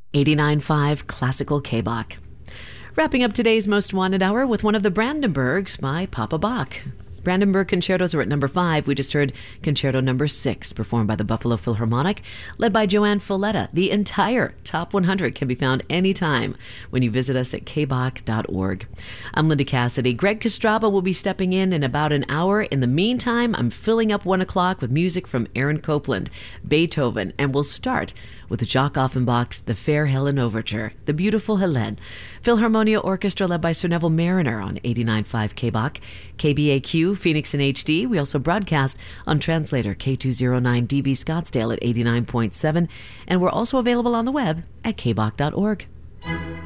89.5 Classical K-Bach. Wrapping up today's Most Wanted Hour with one of the Brandenburgs by Papa Bach. Brandenburg concertos are at number 5. We just heard Concerto number 6, performed by the Buffalo Philharmonic, led by Joanne Folletta. The entire Top 100 can be found anytime when you visit us at kbach.org. I'm Linda Cassidy. Greg Kostraba will be stepping in about an hour. In the meantime, I'm filling up 1 o'clock with music from Aaron Copland, Beethoven, and we'll start with Jacques Offenbach's The Fair Helen Overture, The Beautiful Helene. Philharmonia Orchestra led by Sir Neville Mariner on 89.5 K-Bach. KBAQ, Phoenix in HD. We also broadcast on translator K209DB Scottsdale at 89.7. And we're also available on the web at kbach.org.